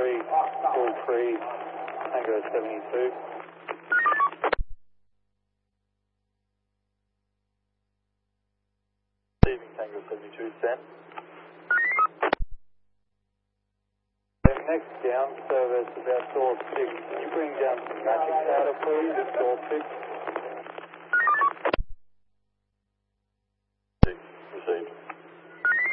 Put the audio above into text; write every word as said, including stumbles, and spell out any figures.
three, call three, Tango seventy-two. Receiving Tango seventy-two, stand. Next down service about door six. Can you bring down some magic powder, please? Door six.